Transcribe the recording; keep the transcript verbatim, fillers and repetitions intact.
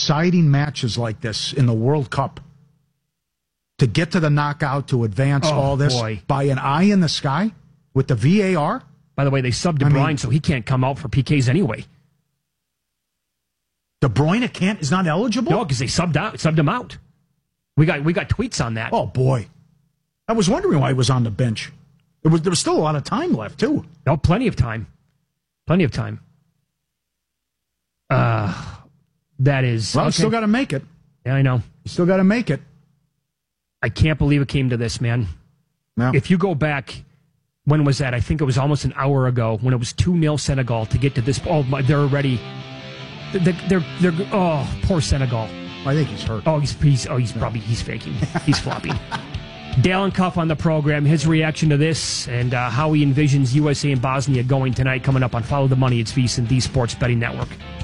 exciting matches like this in the World Cup. To get to the knockout, to advance Oh, all this boy. by an eye in the sky with the V A R. By the way, they subbed De I Bruyne, mean- so he can't come out for P Ks anyway. De Bruyne can't is not eligible. No, because they subbed out, subbed him out. We got we got tweets on that. Oh boy, I was wondering why he was on the bench. There was there was still a lot of time left too. No, plenty of time, plenty of time. Uh, that is. Well, okay. you still got to make it. Yeah, I know. You still got to make it. I can't believe it came to this, man. No. If you go back, when was that? I think it was almost an hour ago when it was two nil Senegal to get to this. Oh, my, they're already. They're, they're, they're, oh, poor Senegal. I think he's hurt. Oh, he's, he's, oh, he's probably, he's faking. He's flopping. Dalen Cuff on the program, his reaction to this and uh, how he envisions U S A and Bosnia going tonight coming up on Follow the Money. It's VSiN, the Sports Betting Network.